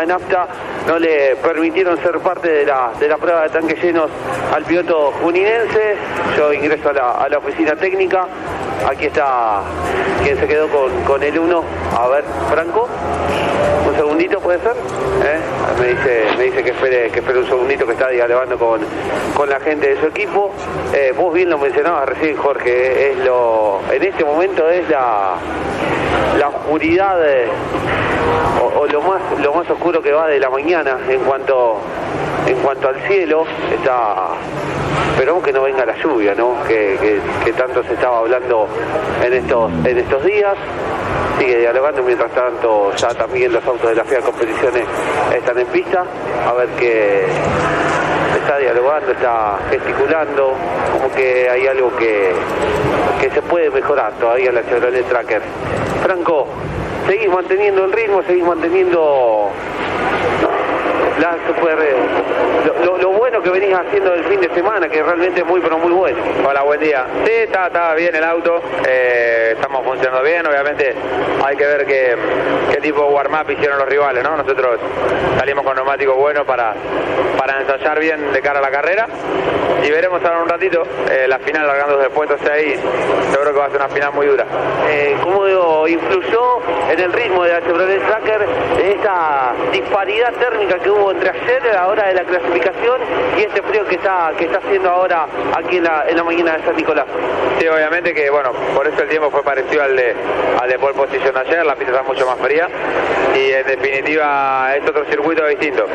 de nafta no le permitieron ser parte de la prueba de tanques llenos al piloto juninense. Yo ingreso a la oficina técnica. Aquí está quien se quedó con el 1. A ver, Franco, un segundito, ¿puede ser? Me dice que espere un segundito, que está dialogando con la gente de su equipo. Vos bien lo mencionabas recién, Jorge, en este momento es la oscuridad o lo más oscuro que va de la mañana en cuanto al cielo. Esperamos que no venga la lluvia, ¿no? Que tanto se estaba hablando en estos días. Sigue dialogando, mientras tanto ya también los autos de la FIA Competiciones están en pista. A ver qué está dialogando, está gesticulando, como que hay algo que se puede mejorar todavía en la Chevrolet Tracker. Franco, seguís manteniendo el ritmo, seguís manteniendo lo bueno que venís haciendo el fin de semana, que realmente es muy pero muy bueno. Hola, buen día. Sí, está bien el auto, estamos funcionando bien. Obviamente hay que ver qué tipo de warm-up hicieron los rivales, ¿no? Nosotros salimos con neumáticos buenos para ensayar bien de cara a la carrera, y veremos ahora un ratito la final, largando desde el puesto 6. Seguro que va a ser una final muy dura. ¿Cómo influyó en el ritmo de la Chevrolet Tracker esta disparidad térmica que hubo entre ayer a la hora de la clasificación y este frío que está haciendo ahora aquí en la mañana de San Nicolás? Sí, obviamente que, bueno, por eso el tiempo fue parecido al de pole position ayer. La pista está mucho más fría y en definitiva es otro circuito distinto.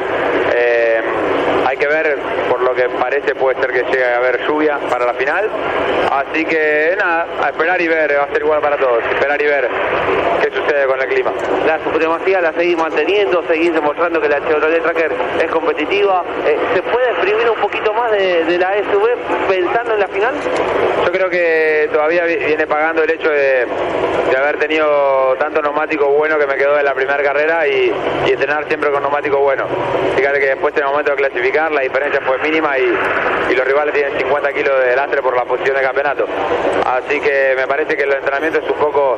Hay que ver, por lo que parece puede ser que llegue a haber lluvia para la final, así que nada, a esperar y ver. Va a ser igual para todos, esperar y ver qué sucede con el clima. La supremacía la seguís manteniendo, seguís demostrando que la Chevrolet Tracker es competitiva. ¿Se puede exprimir un poquito más de la SUV pensando en la final? Yo creo que todavía viene pagando el hecho de haber tenido tanto neumático bueno que me quedó de la primera carrera y entrenar siempre con neumático bueno. Fíjate que después en el momento de clasificar la diferencia fue mínima y los rivales tienen 50 kilos de lastre por la posición de campeonato. Así que me parece que el entrenamiento es un poco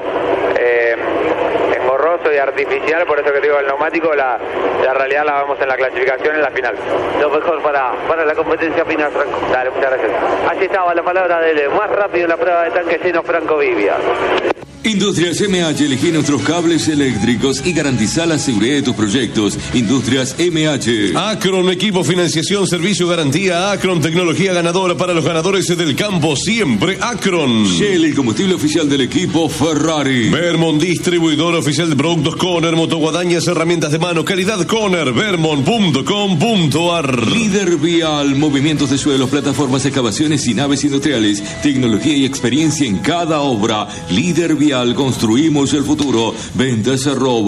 engorroso y artificial, por eso que digo el neumático, la realidad la vemos en la clasificación, en la final. Lo mejor para la competencia final, Franco. Dale, muchas gracias. Así estaba la palabra del más rápido en la prueba de tanque lleno, Franco Vivia. Industrias MH, elegí nuestros cables eléctricos y garantiza la seguridad de tus proyectos. Industrias MH. Acron, equipo, financiación, servicio, garantía. Acron, tecnología ganadora para los ganadores del campo. Siempre Acron. Shell, el combustible oficial del equipo Ferrari. Vermont, distribuidor oficial de productos Conner, motoguadañas, herramientas de mano, calidad Conner, vermont.com.ar. Líder Vial, movimientos de suelos, plataformas, excavaciones y naves industriales. Tecnología y experiencia en cada obra. Líder Vial, construimos el futuro. Ventas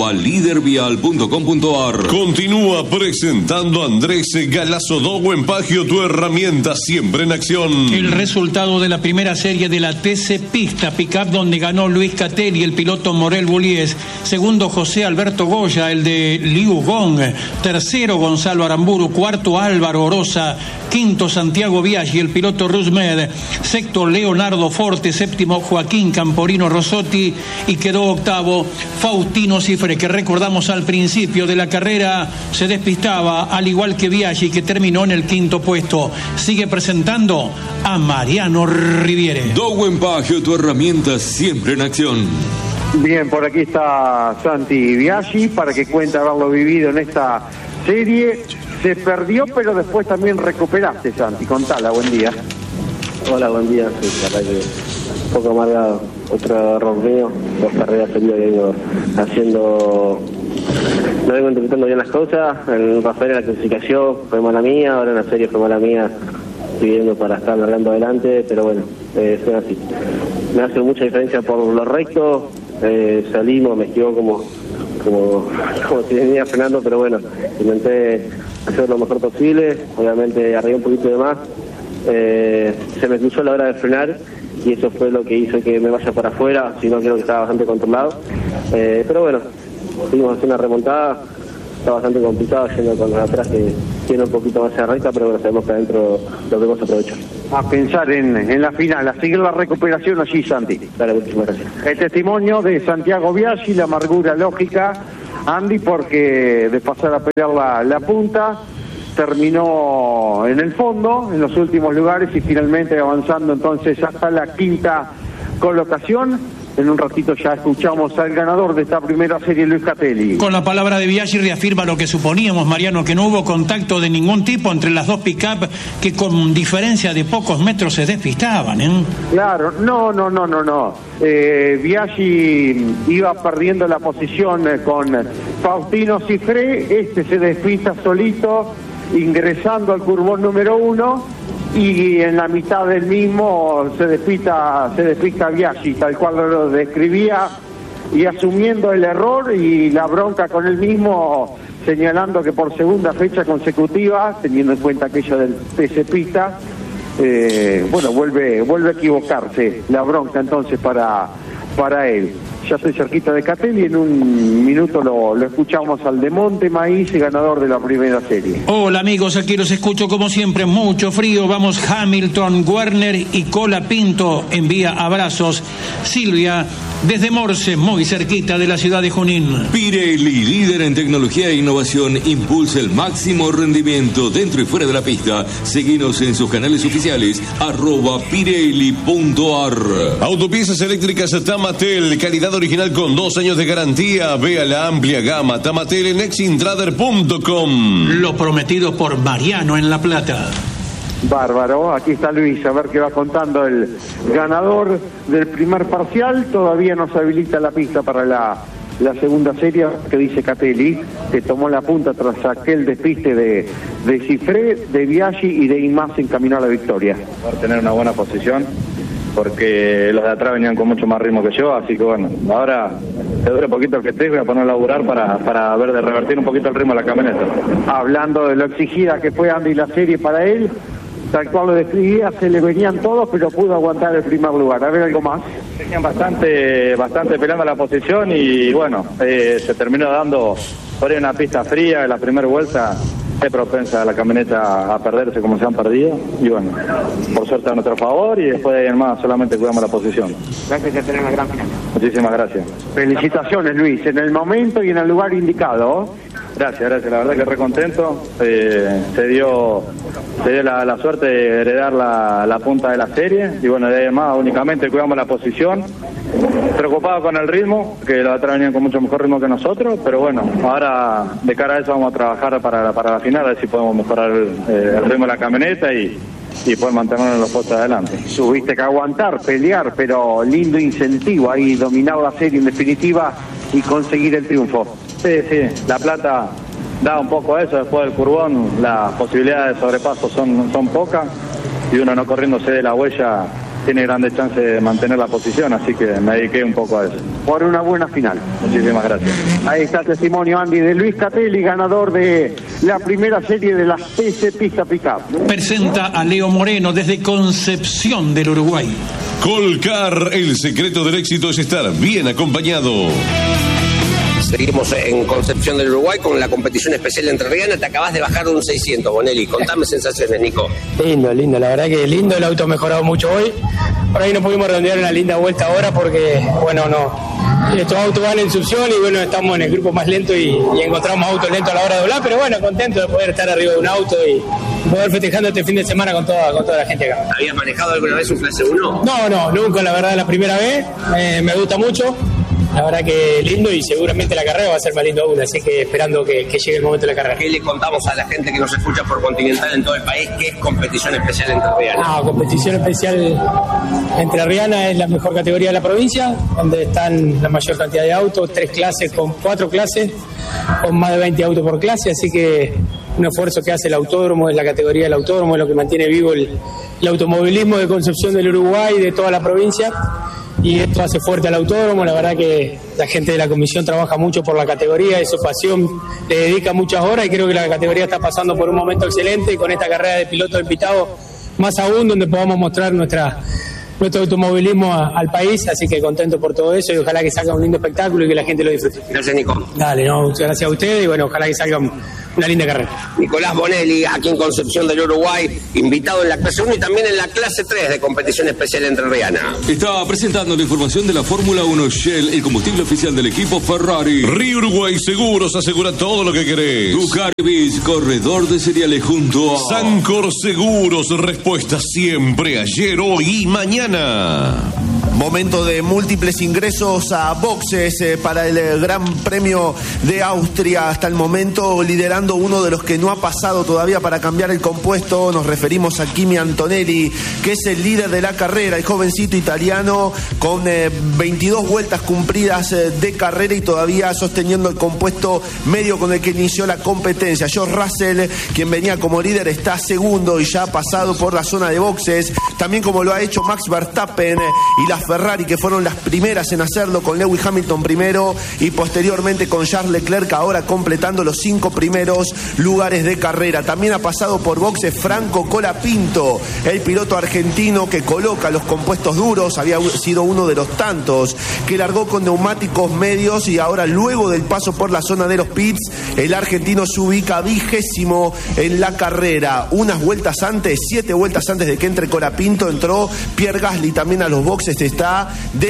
@lidervial.com.ar. Continúa presentando Andrés Galazo Dowen Pagio, tu herramienta siempre en acción. El resultado de la primera serie de la TC Pista Pickup, donde ganó Luis Catelli, el piloto Morel Bullies. Segundo, José Alberto Goya, el de Liu Gong. Tercero, Gonzalo Aramburu. Cuarto, Álvaro Orosa. Quinto, Santiago Biaggi, el piloto Rusmed. Sexto, Leonardo Forte. Séptimo, Joaquín Camporino Rosotti. Y quedó octavo Faustino Cifre, que recordamos al principio de la carrera se despistaba, al igual que Biaggi, que terminó en el quinto puesto. Sigue presentando a Mariano Riviere. Dowen Pagio, tu herramienta siempre en acción. Bien, por aquí está Santi Biaggi para que cuente haberlo vivido en esta serie. Se perdió, pero después también recuperaste, Santi. Contala, buen día. Hola, buen día. Sí, la verdad que un poco amargado. Otro error mío, 2 carreras seguidas que vengo haciendo. No vengo interpretando bien las cosas. En Rafael en la clasificación fue mala mía, ahora en la serie fue mala mía. Estoy viendo para estar largando adelante, pero bueno, soy así. Me hace mucha diferencia por lo recto. Salimos, me esquivó como si venía frenando, pero bueno, intenté hacer lo mejor posible. Obviamente arriba un poquito de más. Se me cruzó la hora de frenar y eso fue lo que hizo que me vaya para afuera, si no creo que estaba bastante controlado. Pero bueno, pudimos hacer una remontada, está bastante complicado yendo con los atrás que tiene un poquito más de recta, pero bueno, sabemos que adentro lo podemos aprovechar. A pensar en la final, a seguir la recuperación allí, Santi. Dale, muchísimas gracias. El testimonio de Santiago Biaggi, la amargura lógica Andy, porque de pasar a pelear la punta, terminó en el fondo, en los últimos lugares y finalmente avanzando entonces hasta la quinta colocación. En un ratito ya escuchamos al ganador de esta primera serie, Luis Catelli. Con la palabra de Biaggi reafirma lo que suponíamos, Mariano, que no hubo contacto de ningún tipo entre las dos pick-up que con diferencia de pocos metros se despistaban, ¿eh? Claro, no. Biaggi iba perdiendo la posición con Faustino Cifré, se despista solito, ingresando al curvón número 1. Y en la mitad del mismo se despista Biaggi, tal cual lo describía, y asumiendo el error y la bronca con él mismo, señalando que por segunda fecha consecutiva, teniendo en cuenta aquello del TC Pista, vuelve a equivocarse la bronca entonces para él. Ya estoy cerquita de Catelli, en un minuto lo escuchamos al de Monte Maíz, ganador de la primera serie. Hola amigos, aquí los escucho como siempre, mucho frío, vamos Hamilton, Werner y Cola Pinto, envía abrazos. Silvia, desde Morse, muy cerquita de la ciudad de Junín. Pirelli, líder en tecnología e innovación, impulsa el máximo rendimiento dentro y fuera de la pista. Seguinos en sus canales oficiales, @pirelli.ar. Autopiezas eléctricas Tamatel, calidad original con 2 años de garantía. Vea la amplia gama Tamatel en exintrader.com. Lo prometido por Mariano en La Plata. Bárbaro, aquí está Luis, a ver qué va contando el ganador del primer parcial. Todavía no se habilita la pista para la segunda serie, que dice Catelli, que tomó la punta tras aquel despiste de Cifré, de Biaggi y de Imaz en camino a la victoria. Por tener una buena posición, porque los de atrás venían con mucho más ritmo que yo, así que bueno, ahora te dura poquito el que esté, voy a poner a laburar para ver de revertir un poquito el ritmo de la camioneta. Hablando de lo exigida que fue Andy la serie para él, tal cual lo describía, se le venían todos, pero pudo aguantar el primer lugar. A ver, algo más. Tenían bastante peleando la posición y bueno, se terminó dando por ahí una pista fría en la primera vuelta. Es propensa la camioneta a perderse como se han perdido y bueno, por suerte a nuestro favor y después de ahí en más solamente cuidamos la posición. Gracias por tener una gran final. Muchísimas gracias. Felicitaciones, Luis, en el momento y en el lugar indicado. Gracias, la verdad que re contento. Se dio la suerte de heredar la punta de la serie y bueno, de ahí en más únicamente cuidamos la posición. Preocupado con el ritmo, que los atrás venían con mucho mejor ritmo que nosotros, pero bueno, ahora de cara a eso vamos a trabajar para la final, a ver si podemos mejorar el ritmo de la camioneta y poder mantenernos en los puestos de adelante. Tuviste que aguantar, pelear, pero lindo incentivo ahí, dominar la serie en definitiva y conseguir el triunfo. Sí, La Plata da un poco eso, después del curvón las posibilidades de sobrepaso son pocas y uno no corriéndose de la huella tiene grandes chances de mantener la posición, así que me dediqué un poco a eso. Por una buena final. Muchísimas gracias. Ahí está el testimonio, Andy, de Luis Catelli, ganador de la primera serie de las TC Pista Pickup. Presenta a Leo Moreno desde Concepción del Uruguay. Colcar, el secreto del éxito es estar bien acompañado. Seguimos en Concepción del Uruguay con la competición especial entrerriana. Te acabas de bajar de un 600, Bonelli. Contame sensaciones, Nico. Lindo, la verdad que lindo. El auto ha mejorado mucho hoy. Por ahí no pudimos redondear una linda vuelta ahora porque, bueno, estos autos van en succión y bueno, estamos en el grupo más lento y encontramos autos lentos a la hora de doblar, pero bueno, contento de poder estar arriba de un auto y poder festejando este fin de semana con toda la gente acá. ¿Habías manejado alguna vez un clase 1? No, nunca, la verdad, la primera vez. Me gusta mucho. La verdad que lindo y seguramente la carrera va a ser más lindo aún, así que esperando que llegue el momento de la carrera. ¿Qué le contamos a la gente que nos escucha por Continental en todo el país? ¿Qué es competición especial entrerriana? Competición especial entrerriana es la mejor categoría de la provincia, donde están la mayor cantidad de autos, 4 clases, con más de 20 autos por clase, así que un esfuerzo que hace el autódromo, es la categoría del autódromo, es lo que mantiene vivo el automovilismo de Concepción del Uruguay y de toda la provincia. Y esto hace fuerte al autódromo. La verdad que la gente de la comisión trabaja mucho por la categoría, es su pasión, le dedica muchas horas y creo que la categoría está pasando por un momento excelente con esta carrera de piloto invitado, más aún donde podamos mostrar nuestro automovilismo al país, así que contento por todo eso y ojalá que salga un lindo espectáculo y que la gente lo disfrute. Gracias, Nico. Dale, gracias a ustedes y bueno, ojalá que salga una linda carrera. Nicolás Bonelli, aquí en Concepción del Uruguay, invitado en la clase 1 y también en la clase 3 de competición especial entrerriana. Está presentando la información de la Fórmula 1 Shell, el combustible oficial del equipo Ferrari. Río Uruguay Seguros asegura todo lo que querés. Ducarbis, corredor de cereales junto a Sancor Seguros, respuesta siempre, ayer, hoy y mañana. Momento de múltiples ingresos a boxes para el Gran Premio de Austria. Hasta el momento liderando uno de los que no ha pasado todavía para cambiar el compuesto. Nos referimos a Kimi Antonelli, que es el líder de la carrera, el jovencito italiano con 22 vueltas cumplidas de carrera y todavía sosteniendo el compuesto medio con el que inició la competencia. George Russell, quien venía como líder, está segundo y ya ha pasado por la zona de boxes, también como lo ha hecho Max Verstappen y las Ferrari, que fueron las primeras en hacerlo, con Lewis Hamilton primero y posteriormente con Charles Leclerc, ahora completando los 5 primeros lugares de carrera. También ha pasado por boxes Franco Colapinto, el piloto argentino que coloca los compuestos duros, había sido uno de los tantos que largó con neumáticos medios y ahora, luego del paso por la zona de los pits, el argentino se ubica 20º en la carrera. Unas vueltas antes, 7 vueltas antes de que entre Colapinto, entró Pierre Gasly también a los boxes. Está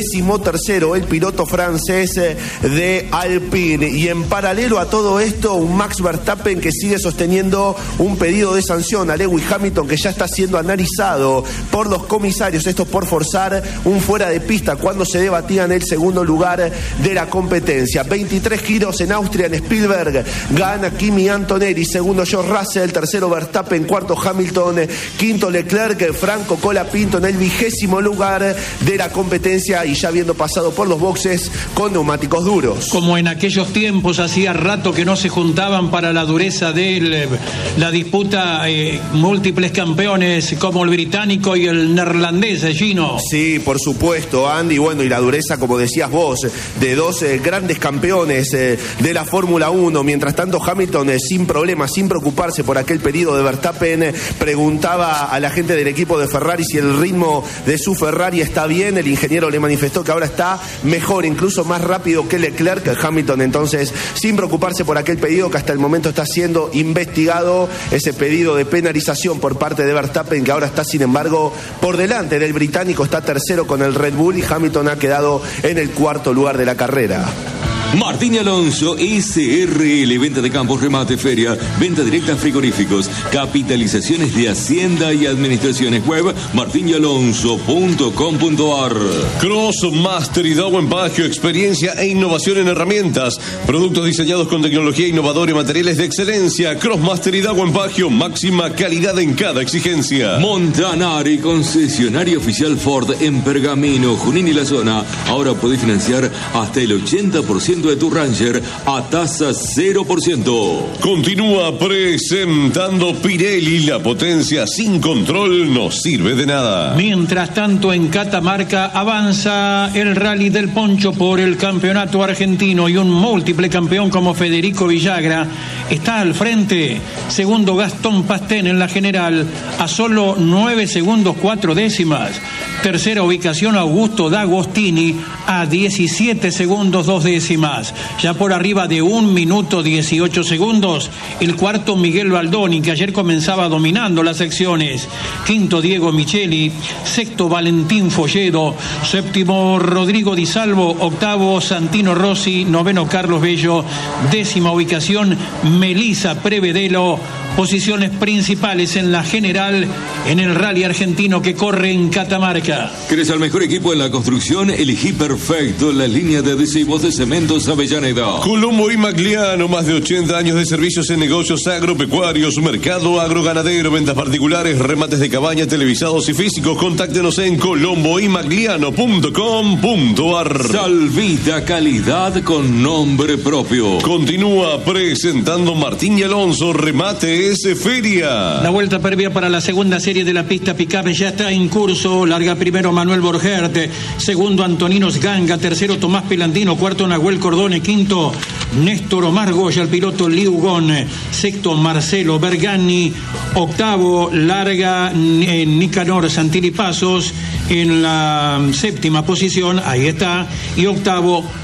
13º el piloto francés de Alpine. Y en paralelo a todo esto, un Max Verstappen que sigue sosteniendo un pedido de sanción a Lewis Hamilton, que ya está siendo analizado por los comisarios, esto por forzar un fuera de pista cuando se debatía en el segundo lugar de la competencia. 23 giros en Austria, en Spielberg, gana Kimi Antonelli, segundo George Russell, tercero Verstappen, cuarto Hamilton, quinto Leclerc, Franco Colapinto en el 20º lugar de la competencia y ya habiendo pasado por los boxes con neumáticos duros. Como en aquellos tiempos, hacía rato que no se juntaban para la dureza de la disputa múltiples campeones como el británico y el neerlandés, Gino. Sí, por supuesto, Andy. Bueno, y la dureza, como decías vos, de dos grandes campeones de la Fórmula 1. Mientras tanto, Hamilton, sin problemas, sin preocuparse por aquel pedido de Verstappen, preguntaba a la gente del equipo de Ferrari si el ritmo de su Ferrari está bien. El ingeniero le manifestó que ahora está mejor, incluso más rápido que Leclerc. Hamilton, entonces, sin preocuparse por aquel pedido que hasta el momento está siendo investigado, ese pedido de penalización por parte de Verstappen, que ahora está, sin embargo, por delante del británico, está tercero con el Red Bull y Hamilton ha quedado en el cuarto lugar de la carrera. Martín Alonso, SRL, venta de campos, remate, feria, venta directa, frigoríficos, capitalizaciones de Hacienda y administraciones. Web martinyalonso.com.ar. Crossmaster y Dawen Pagio, experiencia e innovación en herramientas, productos diseñados con tecnología innovadora y materiales de excelencia. Crossmaster y Dawen Pagio, máxima calidad en cada exigencia. Montanari, concesionario oficial Ford en Pergamino, Junín y la zona. Ahora podés financiar hasta el 80% de tu Ranger a tasa 0%. Continúa presentando Pirelli, la potencia sin control no sirve de nada. Mientras tanto, en Catamarca avanza el Rally del Poncho por el campeonato argentino y un múltiple campeón como Federico Villagra está al frente. Segundo Gastón Pastén en la general a solo 9 segundos 4 décimas. Tercera ubicación Augusto D'Agostini a 17 segundos 2 décimas. Ya por arriba de 1 minuto 18 segundos, el cuarto Miguel Baldoni, que ayer comenzaba dominando las secciones. Quinto Diego Micheli, sexto Valentín Folledo, séptimo Rodrigo Di Salvo, octavo Santino Rossi, noveno Carlos Bello, décima ubicación Melissa Prevedelo. Posiciones principales en la general en el rally argentino que corre en Catamarca. ¿Querés al mejor equipo en la construcción? Elegí perfecto la línea de adhesivos de Cementos Avellaneda. Colombo y Magliano, más de 80 años de servicios en negocios agropecuarios, mercado agroganadero, ventas particulares, remates de cabaña, televisados y físicos. Contáctenos en colomboymagliano.com.ar. Salvita, calidad con nombre propio. Continúa presentando Martín y Alonso, remate Feria. La vuelta previa para la segunda serie de la pista picape ya está en curso. Larga primero Manuel Borgert, segundo Antonino Sganga, tercero Tomás Pelandino, cuarto Nahuel Cordone, quinto Néstor Omar Goya, el piloto Liu Gon, sexto Marcelo Bergani, octavo larga Nicanor Santilli Pasos en la séptima posición, ahí está, y octavo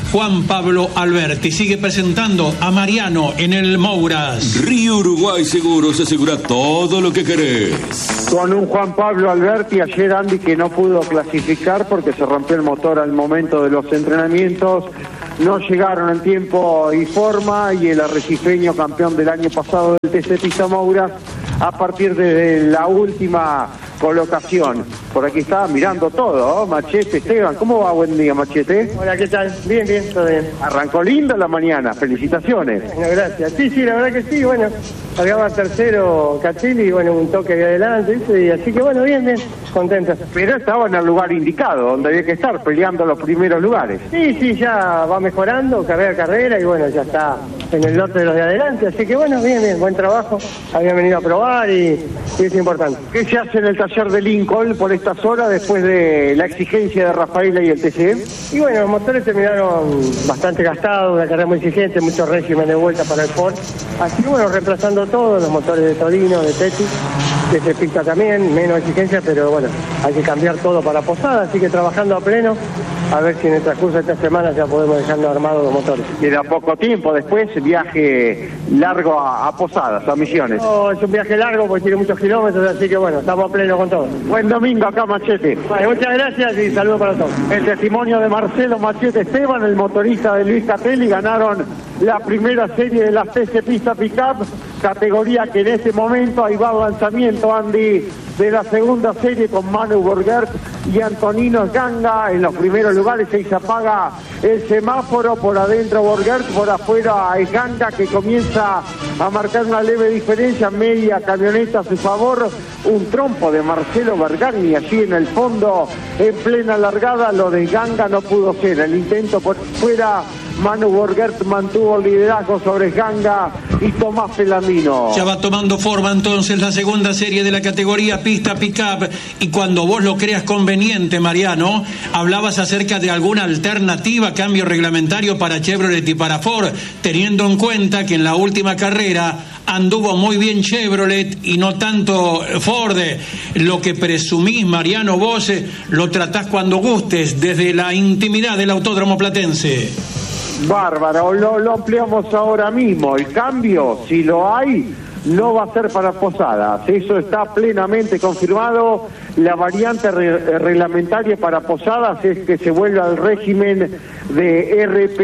Juan Pablo Alberti. Sigue presentando a Mariano en el Mouras. Río Uruguay Seguros asegura todo lo que querés. Con un Juan Pablo Alberti ayer, Andy, que no pudo clasificar porque se rompió el motor al momento de los entrenamientos. No llegaron en tiempo y forma, y el arrecifeño, campeón del año pasado del TC Pista Mouras, a partir de la última colocación. Por aquí está mirando todo, ¿oh? Machete, Esteban, ¿cómo va? Buen día, Machete. Hola, ¿qué tal? Bien, todo bien. Arrancó lindo la mañana, felicitaciones. Bueno, gracias. Sí, la verdad que sí, bueno, cargaba tercero Cachilli y bueno, un toque ahí adelante, ¿viste? Y así que bueno, bien, contento. Pero estaba en el lugar indicado, donde había que estar, peleando los primeros lugares. Sí, ya va mejorando, carrera y bueno, ya está en el lote de los de adelante, así que bueno, bien, buen trabajo. Habían venido a probar y es importante. ¿Qué se hace en el taller de Lincoln por estas horas después de la exigencia de Rafaela y el TC? Y bueno, los motores terminaron bastante gastados, una carrera muy exigente, mucho régimen de vuelta para el Ford. Así que bueno, reemplazando todos los motores de Torino, de Petty, que se pinta también, menos exigencia, pero bueno, hay que cambiar todo para Posada, así que trabajando a pleno, a ver si en el transcurso de esta semana ya podemos dejarnos armados los motores. Queda poco tiempo después, viaje largo a Posadas, a Misiones. No, es un viaje largo porque tiene muchos kilómetros, así que bueno, estamos a pleno con todo. Buen domingo acá, Machete. Vale, muchas gracias y saludos para todos. El testimonio de Marcelo Machete Esteban, el motorista de Luis Catelli, ganaron la primera serie de las TC Pista Pickup, categoría que en este momento ahí va lanzamiento, Andy, de la segunda serie con Manu Borgert y Antonino Ganga en los primeros lugares. Ahí se apaga el semáforo, por adentro Borgert, por afuera Ganga, que comienza a marcar una leve diferencia, media camioneta a su favor. Un trompo de Marcelo Bergani allí en el fondo, en plena largada. Lo de Ganga no pudo ser, el intento por fuera. Manu Borgert mantuvo el liderazgo sobre Ganga y Tomás Pelandino. Ya va tomando forma entonces la segunda serie de la categoría Pista Pickup, y cuando vos lo creas conveniente, Mariano, hablabas acerca de alguna alternativa, cambio reglamentario para Chevrolet y para Ford, teniendo en cuenta que en la última carrera anduvo muy bien Chevrolet y no tanto Ford. Lo que presumís, Mariano, vos lo tratás cuando gustes desde la intimidad del Autódromo Platense. Bárbaro, lo ampliamos ahora mismo. El cambio, si lo hay, no va a ser para Posadas. Eso está plenamente confirmado. La variante reglamentaria para Posadas es que se vuelva al régimen de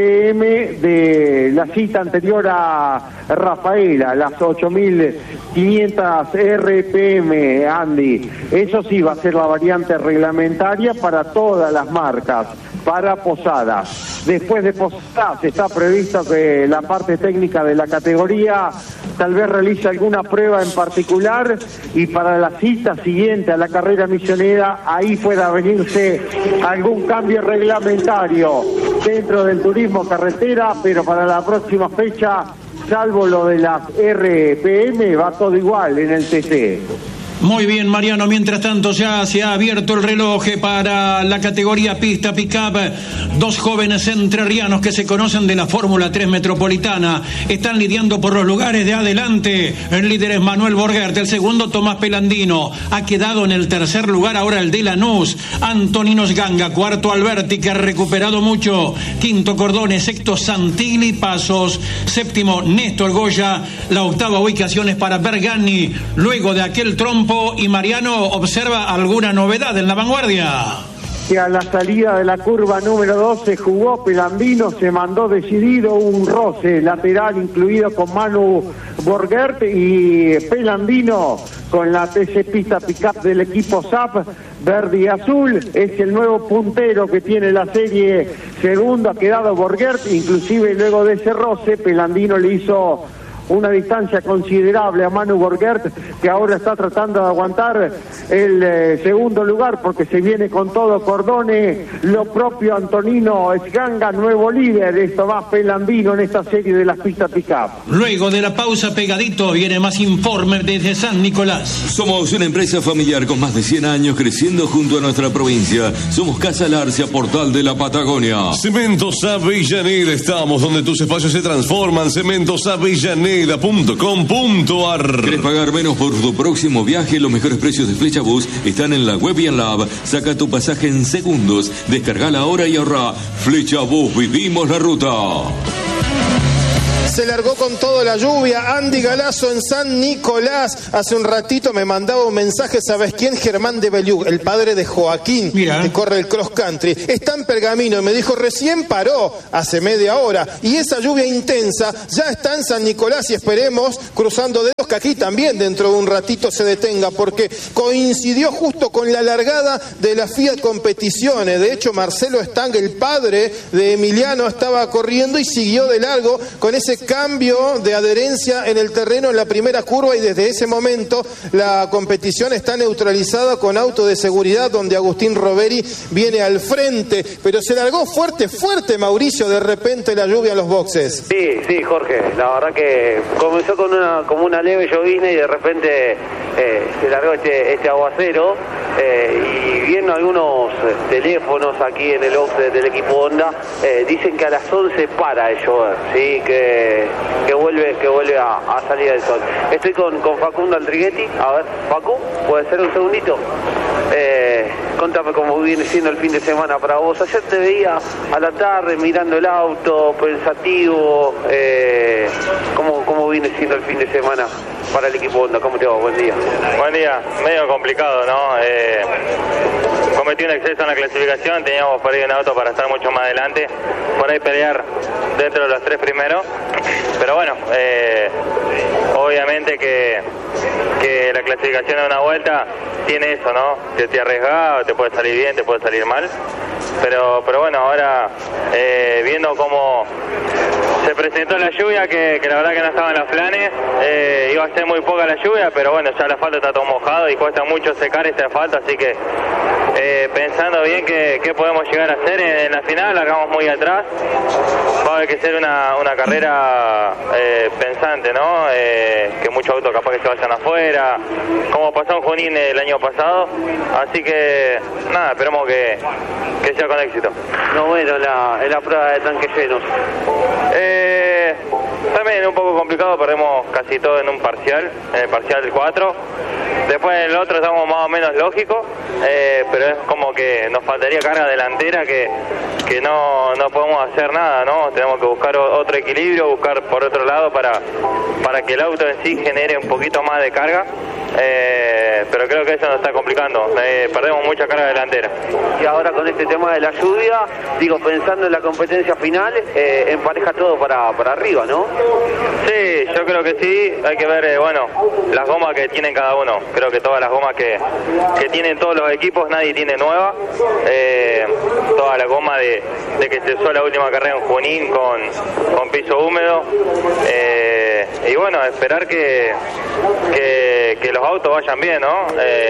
RPM de la cita anterior a Rafaela, las 8.500 RPM, Andy. Eso sí va a ser la variante reglamentaria para todas las marcas, para Posadas. Después de Posadas está previsto que la parte técnica de la categoría tal vez realice alguna prueba en particular, y para la cita siguiente a la carrera misionera ahí pueda venirse algún cambio reglamentario dentro del turismo carretera, pero para la próxima fecha, salvo lo de las RPM, va todo igual en el TC. Muy bien, Mariano. Mientras tanto, ya se ha abierto el reloj para la categoría Pista Pickup. Dos jóvenes entrerrianos que se conocen de la Fórmula 3 Metropolitana están lidiando por los lugares de adelante. El líder es Manuel Borgert, el segundo Tomás Pelandino. Ha quedado en el tercer lugar ahora el de Lanús, Antoninos Ganga. Cuarto Alberti, que ha recuperado mucho. Quinto Cordone, sexto Santilli Pasos. Séptimo Néstor Goya. La octava ubicación es para Bergani. Luego de aquel trompo, y Mariano observa alguna novedad en la vanguardia. Que a la salida de la curva número 2 se jugó Pelandino, se mandó decidido un roce lateral incluido con Manu Borgert, y Pelandino con la TC Pista Pickup del equipo SAP verde y azul es el nuevo puntero que tiene la serie. Segundo ha quedado Borgert, inclusive luego de ese roce Pelandino le hizo una distancia considerable a Manu Borgert, que ahora está tratando de aguantar el segundo lugar porque se viene con todo Cordone. Lo propio Antonino Esganga, nuevo líder. Esto va Pelandino en esta serie de las pistas pick-up. Luego de la pausa, pegadito, viene más informe desde San Nicolás. Somos una empresa familiar con más de 100 años creciendo junto a nuestra provincia. Somos Casa Larcia, portal de la Patagonia. Cementos Avellaneda, estamos donde tus espacios se transforman. Cementos Avellaneda, avianca.com.ar. ¿Querés pagar menos por tu próximo viaje? Los mejores precios de Flechabús están en la web y en la app. Saca tu pasaje en segundos. Descargala ahora y ahorra. Flechabús, vivimos la ruta. Se largó con todo la lluvia. Andy Galazo en San Nicolás. Hace un ratito me mandaba un mensaje, ¿sabes quién? Germán de Beliú, el padre de Joaquín, que corre el cross country. Está en Pergamino y me dijo, recién paró hace media hora. Y esa lluvia intensa ya está en San Nicolás y esperemos, cruzando dedos, que aquí también dentro de un ratito se detenga, porque coincidió justo con la largada de la Fiat Competiciones. De hecho, Marcelo Stang, el padre de Emiliano, estaba corriendo y siguió de largo con ese cambio de adherencia en el terreno en la primera curva, y desde ese momento la competición está neutralizada con auto de seguridad donde Agustín Roveri viene al frente, pero se largó fuerte, Mauricio, de repente la lluvia en los boxes. Sí, Jorge, la verdad que comenzó con como una leve llovizna y de repente se largó este aguacero, y viendo algunos teléfonos aquí en el box del equipo Honda, dicen que a las 11 para de llover, ¿sí? que vuelve a salir el sol. Estoy con Facundo Aldriguetti. A ver, Facu, ¿puede ser un segundito? Contame cómo viene siendo el fin de semana para vos. Ayer te veía a la tarde mirando el auto, pensativo. ¿Cómo viene siendo el fin de semana para el equipo Honda? ¿Cómo te va? Buen día. Buen día. Medio complicado, ¿no? Cometí un exceso en la clasificación, teníamos por ahí un auto para estar mucho más adelante, por ahí pelear dentro de los 3 primeros, pero bueno, obviamente que la clasificación de una vuelta tiene eso, ¿no? Que te arriesgás, te puede salir bien, te puede salir mal, pero bueno, ahora viendo cómo se presentó la lluvia, que la verdad que no estaba en los planes, iba a ser muy poca la lluvia, pero bueno, ya el asfalto está todo mojado y cuesta mucho secar este asfalto, así que pensando bien qué podemos llegar a hacer en la final, largamos muy atrás, va a haber que ser una carrera pensante, ¿no? Que muchos autos capaz que se vayan afuera, como pasó en Junín el año pasado, así que nada, esperemos que sea con éxito. No, bueno, en la prueba de tanques llenos. También un poco complicado, perdemos casi todo en un parcial, en el parcial 4. Después en el otro estamos más o menos lógicos, pero es como que nos faltaría carga delantera que no podemos hacer nada, ¿no? Tenemos que buscar otro equilibrio, buscar por otro lado para que el auto en sí genere un poquito más de carga, pero creo que eso nos está complicando, perdemos mucha carga delantera. Y ahora con este tema de la lluvia, digo, pensando en la competencia final, empareja todo para arriba, ¿no? Sí, yo creo que sí, hay que ver, bueno, las gomas que tienen cada uno. Creo que todas las gomas que tienen todos los equipos, nadie tiene nueva. Toda la goma de que se usó la última carrera en Junín con piso húmedo. Y bueno, esperar que los autos vayan bien, ¿no?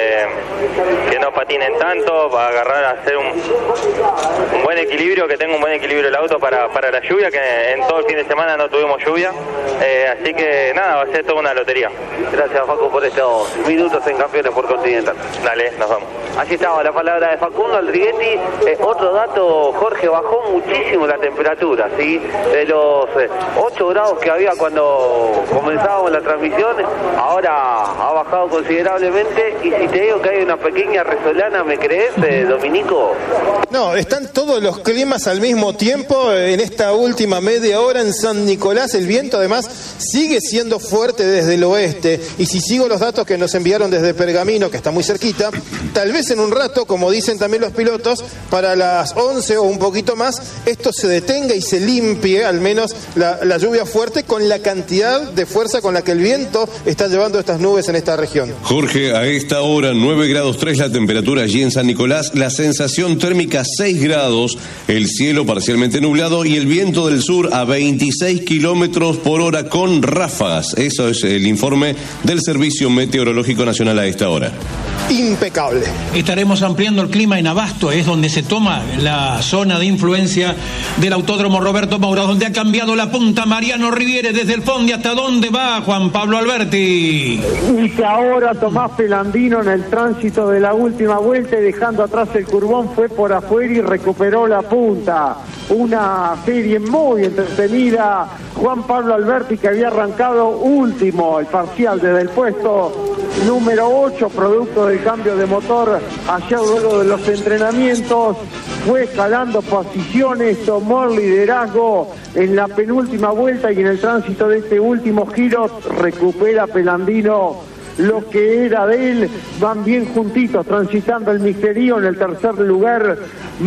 Que no patinen tanto, para agarrar a hacer un buen equilibrio, que tenga un buen equilibrio el auto para la lluvia, que en todo el fin de semana no tuvimos lluvia. Así que nada, va a ser toda una lotería. Gracias, Facu, por estos minutos en Campeones por Continental. Dale, nos vamos. Allí estaba la palabra de Facundo Aldriguetti. Otro dato, Jorge, bajó muchísimo la temperatura, ¿sí? De los 8 grados que había cuando comenzábamos la transmisión, ahora ha bajado considerablemente. Y si te digo que hay una pequeña resolana, ¿me crees, Dominico? No, están todos los climas al mismo tiempo en esta última media hora en San Nicolás. El viento además sigue siendo fuerte desde el oeste, y si sigo los datos que nos enviaron desde Pergamino, que está muy cerquita, tal vez en un rato, como dicen también los pilotos, para las 11 o un poquito más, esto se detenga y se limpie al menos la lluvia fuerte con la cantidad de fuerza con la que el viento está llevando estas nubes en esta región. Jorge, a esta hora 9 grados 3 la temperatura allí en San Nicolás, la sensación térmica 6 grados, el cielo parcialmente nublado y el viento del sur a 26 kilómetros por hora con ráfagas. Eso es el informe del Servicio Meteorológico Nacional a esta hora. impecable. Estaremos ampliando el clima en Abasto, es donde se toma la zona de influencia del Autódromo Roberto Moura, donde ha cambiado la punta Mariano Riviere desde el fondo. ¿Hasta dónde va Juan Pablo Alberti? Y que ahora Tomás Pelandino en el tránsito de la última vuelta, dejando atrás el curbón, fue por afuera y recuperó la punta. Una serie muy entretenida. Juan Pablo Alberti, que había arrancado último el parcial desde el puesto número 8, producto del cambio de motor allá luego de los entrenamientos, fue escalando posiciones, tomó el liderazgo en la penúltima vuelta y en el tránsito de este último giro recupera Pelandino lo que era de él. Van bien juntitos, transitando el misterio en el tercer lugar,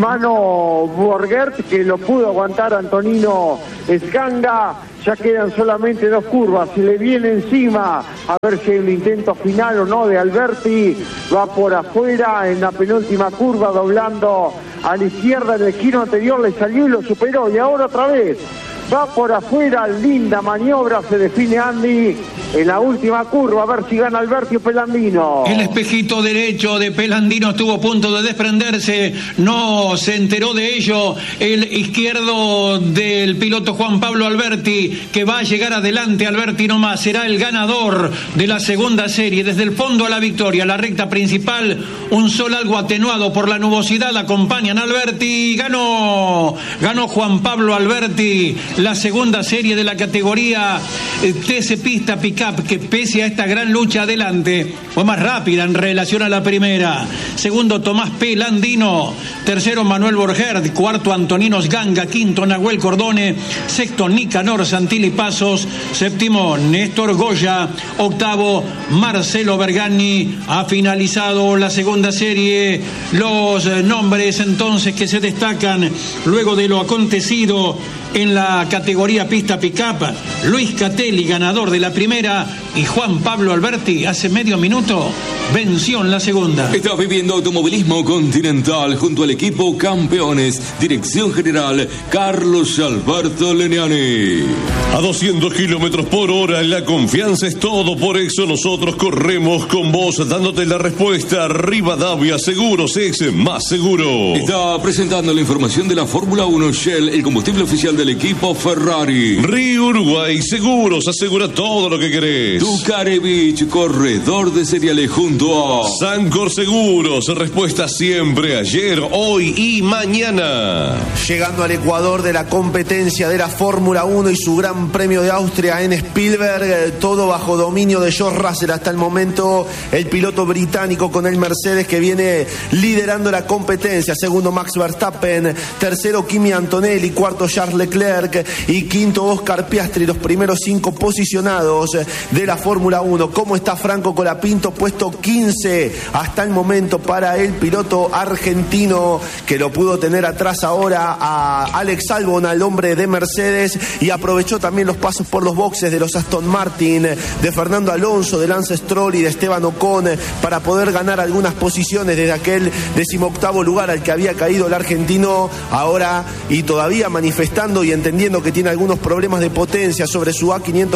Mano Borgert, que lo pudo aguantar Antonino Escanga. Ya quedan solamente 2 curvas, se le viene encima, a ver si hay un intento final o no de Alberti. Va por afuera en la penúltima curva, doblando a la izquierda. En el giro anterior le salió y lo superó, y ahora otra vez va por afuera. Linda maniobra, se define Andy en la última curva, a ver si gana Alberti o Pelandino. El espejito derecho de Pelandino estuvo a punto de desprenderse, no se enteró de ello el izquierdo del piloto Juan Pablo Alberti, que va a llegar adelante. Alberti nomás será el ganador de la segunda serie. Desde el fondo a la victoria, la recta principal, un sol algo atenuado por la nubosidad, acompañan a Alberti. Ganó Juan Pablo Alberti la segunda serie de la categoría TC Pista Pickup, que pese a esta gran lucha adelante fue más rápida en relación a la primera. Segundo, Tomás Pelandino. Tercero, Manuel Borgert. Cuarto, Antonino Escanga. Quinto, Nahuel Cordone. Sexto, Nicanor Santilli Pasos. Séptimo, Néstor Goya. Octavo, Marcelo Bergani. Ha finalizado la segunda serie. Los nombres entonces que se destacan luego de lo acontecido en la categoría Pista Pickup: Luis Catelli, ganador de la primera, y Juan Pablo Alberti hace medio minuto venció en la segunda. Estás viviendo automovilismo continental junto al equipo Campeones. Dirección General Carlos Alberto Leniani. A 200 kilómetros por hora, la confianza es todo. Por eso nosotros corremos con vos, dándote la respuesta. Rivadavia Seguros es más seguro. Está presentando la información de la Fórmula 1 Shell, el combustible oficial del equipo Ferrari. Río Uruguay Seguros, asegura todo lo que querés. Ducarevich, corredor de cereales, junto a Sancor Seguros, respuesta siempre, ayer, hoy y mañana. Llegando al Ecuador de la competencia de la Fórmula 1 y su Gran Premio de Austria en Spielberg, todo bajo dominio de George Russell hasta el momento, el piloto británico con el Mercedes, que viene liderando la competencia. Segundo, Max Verstappen. Tercero, Kimi Antonelli. Cuarto, Charles Leclerc. Y quinto, Oscar Piastri. Los primeros 5 posicionados de la Fórmula 1. ¿Cómo está Franco Colapinto? Puesto 15 hasta el momento para el piloto argentino, que lo pudo tener atrás ahora a Alex Albon, al hombre de Mercedes, y aprovechó también los pasos por los boxes de los Aston Martin, de Fernando Alonso, de Lance Stroll y de Esteban Ocon, para poder ganar algunas posiciones desde aquel 18º lugar al que había caído el argentino, ahora y todavía manifestando y entendiendo que tiene algunos problemas de potencia sobre su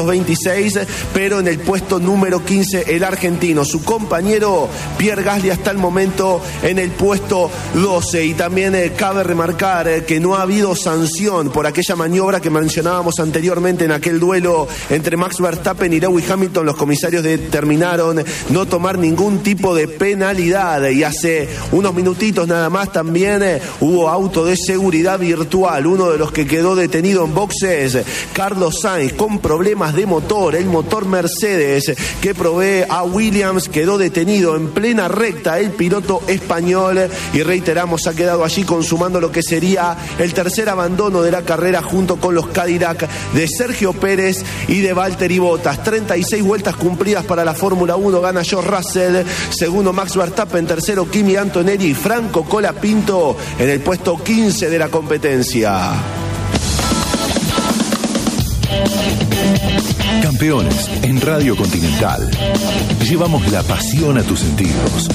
A526, pero en el puesto número 15 el argentino. Su compañero Pierre Gasly hasta el momento en el puesto 12. Y también cabe remarcar que no ha habido sanción por aquella maniobra que mencionábamos anteriormente en aquel duelo entre Max Verstappen y Lewis Hamilton. Los comisarios determinaron no tomar ningún tipo de penalidad, y hace unos minutitos nada más también hubo auto de seguridad virtual. Uno de los que quedó detenido en boxes, Carlos Sainz, con problemas de motor. El motor Mercedes que provee a Williams quedó detenido en plena recta. El piloto español, y reiteramos, ha quedado allí consumando lo que sería el tercer abandono de la carrera, junto con los Cadillac de Sergio Pérez y de Valtteri Bottas. 36 vueltas cumplidas para la Fórmula 1. Gana George Russell. Segundo, Max Verstappen. Tercero, Kimi Antonelli y Franco Colapinto en el puesto 15 de la competencia. Campeones en Radio Continental. Llevamos la pasión a tus sentidos.